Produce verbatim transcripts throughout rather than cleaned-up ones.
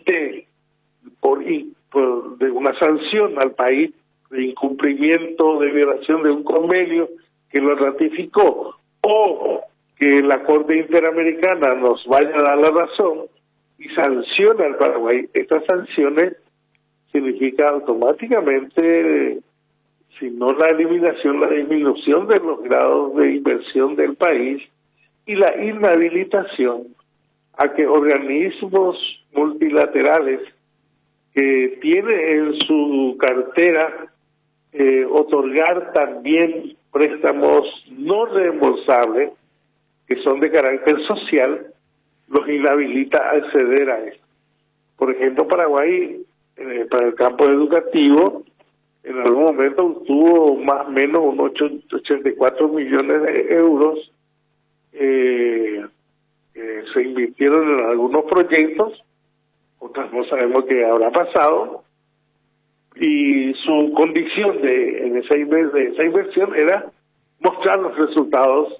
emite por, por de una sanción al país de incumplimiento, de violación de un convenio que lo ratificó, o que la Corte Interamericana nos vaya a dar la razón y sanciona al Paraguay, estas sanciones significa automáticamente, si no la eliminación, la disminución de los grados de inversión del país y la inhabilitación a que organismos multilaterales que tiene en su cartera eh, otorgar también préstamos no reembolsables, que son de carácter social, los inhabilita a acceder a esto. Por ejemplo, Paraguay, eh, para el campo educativo, en algún momento obtuvo más o menos unos ochenta y cuatro millones de euros, eh, eh, se invirtieron en algunos proyectos, otras no sabemos qué habrá pasado, y su condición de, en esa, de esa inversión era mostrar los resultados,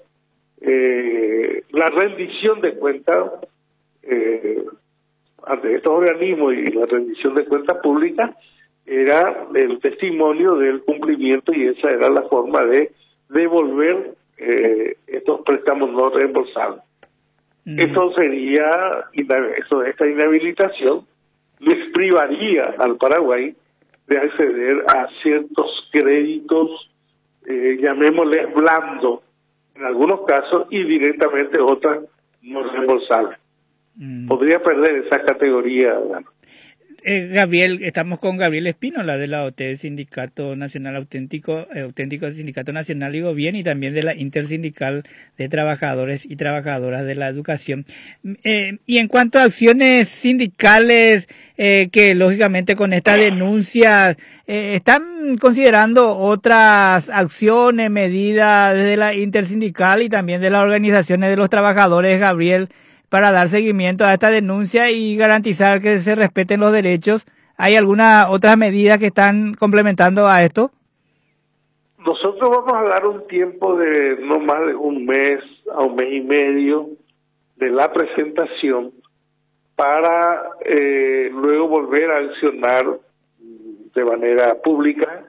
eh, la rendición de cuentas eh, ante estos organismos y la rendición de cuentas públicas era el testimonio del cumplimiento, y esa era la forma de devolver eh, estos préstamos no reembolsables. Mm. Esto sería, eso, esta inhabilitación les privaría al Paraguay de acceder a ciertos créditos, eh, llamémosles blandos, en algunos casos, y directamente otras no reembolsables. Mm. Podría perder esa categoría. Bueno. Eh, Gabriel, estamos con Gabriel Espínola de la O T, Sindicato Nacional Auténtico, eh, Auténtico Sindicato Nacional, digo bien, y también de la Intersindical de Trabajadores y Trabajadoras de la Educación. Eh, y en cuanto a acciones sindicales, eh, que lógicamente con esta denuncia eh, están considerando otras acciones, medidas desde la Intersindical y también de las organizaciones de los trabajadores, Gabriel, para dar seguimiento a esta denuncia y garantizar que se respeten los derechos. ¿Hay alguna otra medida que están complementando a esto? Nosotros vamos a dar un tiempo de no más de un mes a un mes y medio de la presentación para eh, luego volver a accionar de manera pública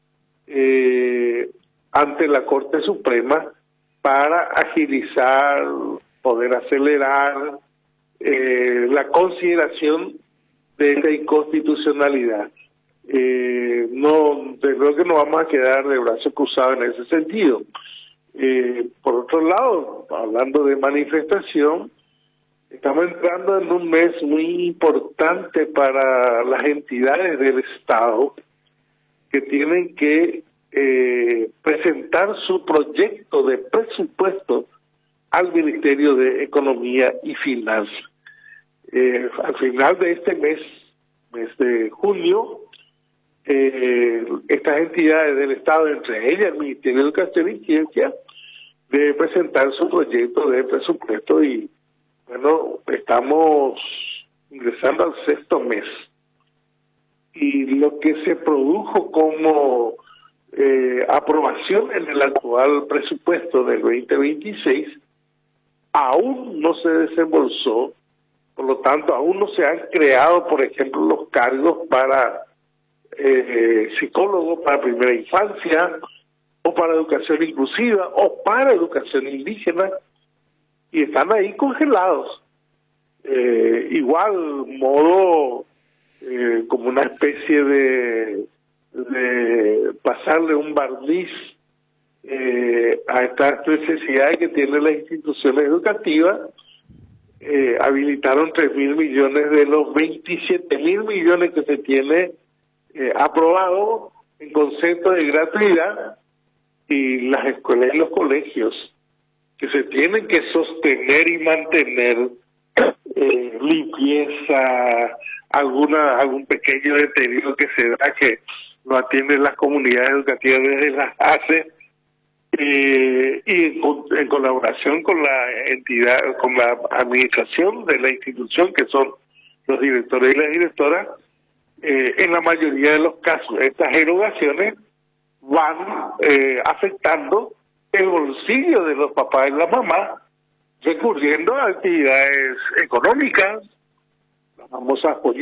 eh, ante la Corte Suprema para agilizar, poder acelerar eh, la consideración de esta inconstitucionalidad. Eh, no, creo que no vamos a quedar de brazos cruzados en ese sentido. Eh, por otro lado, hablando de manifestación, estamos entrando en un mes muy importante para las entidades del Estado que tienen que eh, presentar su proyecto de presupuesto al Ministerio de Economía y Finanzas. Eh, al final de este mes, mes de junio, eh, estas entidades del Estado, entre ellas el Ministerio de Educación y Ciencia, debe presentar su proyecto de presupuesto y, bueno, estamos ingresando al sexto mes. Y lo que se produjo como eh, aprobación en el actual presupuesto del veinte veintiséis aún no se desembolsó, por lo tanto aún no se han creado, por ejemplo, los cargos para eh, psicólogos para primera infancia, o para educación inclusiva, o para educación indígena, y están ahí congelados. Eh, igual modo, eh, como una especie de, de pasarle un barniz Eh, a estas necesidades que tienen las instituciones educativas, eh, habilitaron tres mil millones de los veintisiete mil millones que se tiene eh, aprobado en concepto de gratuidad, y las escuelas y los colegios que se tienen que sostener y mantener eh, limpieza, alguna algún pequeño deterioro que se da, que lo atienden las comunidades educativas desde las ACE, Eh, y en, en colaboración con la entidad, con la administración de la institución, que son los directores y las directoras, eh, en la mayoría de los casos estas erogaciones van eh, afectando el bolsillo de los papás y las mamás, recurriendo a actividades económicas, las famosas